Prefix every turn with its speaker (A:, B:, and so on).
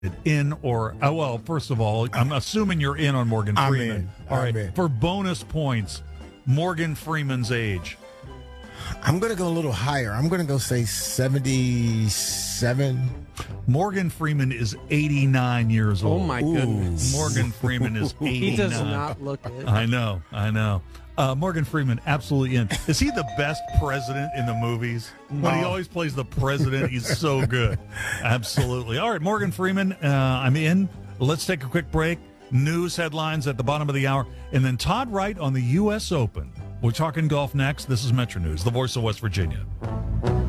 A: in or well, first of all, I'm assuming you're in on Morgan
B: I'm
A: Freeman.
B: in.
A: All right,
B: I'm in.
A: for bonus points, Morgan Freeman's age.
B: I'm going to go a little higher. I'm going to go say 77.
A: Morgan Freeman is 89 years old.
C: Oh, my goodness.
A: Morgan Freeman is 89.
C: He does not look it.
A: I know. Morgan Freeman, absolutely in. Is he the best president in the movies? When he always plays the president, he's so good. Absolutely. All right, Morgan Freeman, I'm in. Let's take a quick break. News headlines at the bottom of the hour. And then Todd Wright on the U.S. Open. We're talking golf next. This is Metro News, the voice of West Virginia.